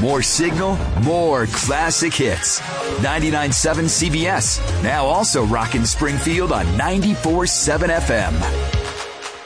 More signal, more classic hits. 99.7 CBS. Now also rocking Springfield on 94.7 FM.